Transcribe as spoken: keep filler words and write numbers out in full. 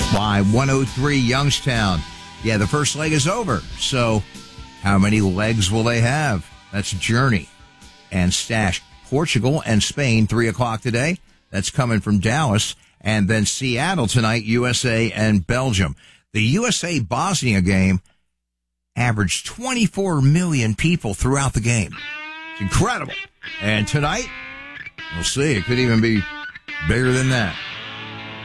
by one oh three Youngstown. Yeah, the first leg is over. So how many legs will they have? That's Journey and Stash. Portugal and Spain, three o'clock today. That's coming from Dallas. And then Seattle tonight, U S A and Belgium. The U S A-Bosnia game averaged twenty-four million people throughout the game. It's incredible. And tonight, we'll see. It could even be bigger than that.